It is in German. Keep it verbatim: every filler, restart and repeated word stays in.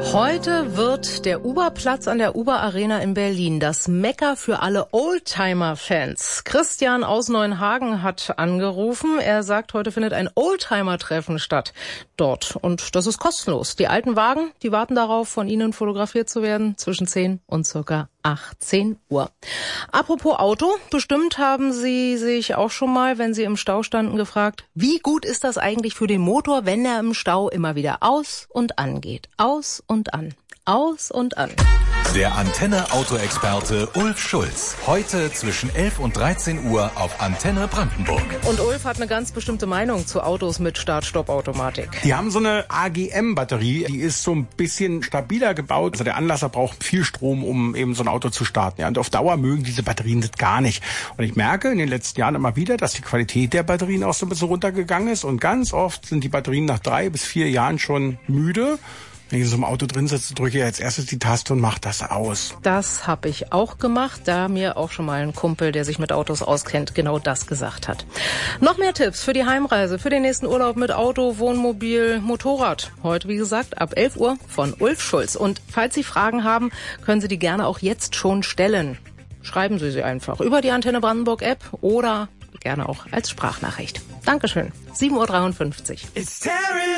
Heute wird der Uber-Platz an der Uber-Arena in Berlin das Mekka für alle Oldtimer-Fans. Christian aus Neuenhagen hat angerufen. Er sagt, heute findet ein Oldtimer-Treffen statt dort. Und das ist kostenlos. Die alten Wagen, die warten darauf, von Ihnen fotografiert zu werden zwischen zehn und circa achtzehn Uhr. Apropos Auto, bestimmt haben Sie sich auch schon mal, wenn Sie im Stau standen, gefragt, wie gut ist das eigentlich für den Motor, wenn er im Stau immer wieder aus und an geht? Aus und an. Aus und an. Der Antenne-Auto-Experte Ulf Schulz. Heute zwischen elf und dreizehn Uhr auf Antenne Brandenburg. Und Ulf hat eine ganz bestimmte Meinung zu Autos mit Start-Stopp-Automatik. Die haben so eine A G M-Batterie, die ist so ein bisschen stabiler gebaut. Also der Anlasser braucht viel Strom, um eben so ein Auto zu starten. Ja, und auf Dauer mögen diese Batterien das gar nicht. Und ich merke in den letzten Jahren immer wieder, dass die Qualität der Batterien auch so ein bisschen runtergegangen ist. Und ganz oft sind die Batterien nach drei bis vier Jahren schon müde. Wenn ich in so einem Auto drin sitze, drücke ich als erstes die Taste und mache das aus. Das habe ich auch gemacht, da mir auch schon mal ein Kumpel, der sich mit Autos auskennt, genau das gesagt hat. Noch mehr Tipps für die Heimreise, für den nächsten Urlaub mit Auto, Wohnmobil, Motorrad. Heute, wie gesagt, ab elf Uhr von Ulf Schulz. Und falls Sie Fragen haben, können Sie die gerne auch jetzt schon stellen. Schreiben Sie sie einfach über die Antenne Brandenburg App oder gerne auch als Sprachnachricht. Dankeschön. sieben Uhr dreiundfünfzig.